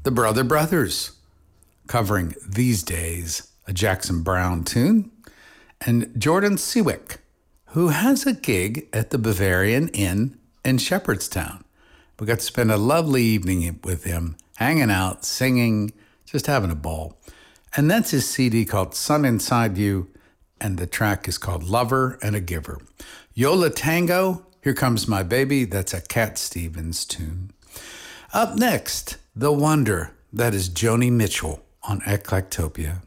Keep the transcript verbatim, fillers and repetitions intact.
the Brother Brothers, covering These Days, a Jackson Browne tune, and Jordan Seawick, who has a gig at the Bavarian Inn in Shepherdstown. We got to spend a lovely evening with him, hanging out, singing, just having a ball. And that's his C D called Sun Inside You, and the track is called Lover and a Giver. Yo La Tengo, Here Comes My Baby, that's a Cat Stevens tune. Up next, The Wonder, that is Joni Mitchell on Eclectopia.